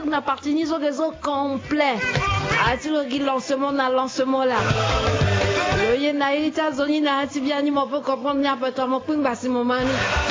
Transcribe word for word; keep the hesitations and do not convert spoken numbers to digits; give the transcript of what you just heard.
n'a parti ni au réseau complet. A-t-il le lancement dans lancement là? Le yen na ilita zoni na hati bien ni mo peut comprendre ni après toi mon point basi moment ni.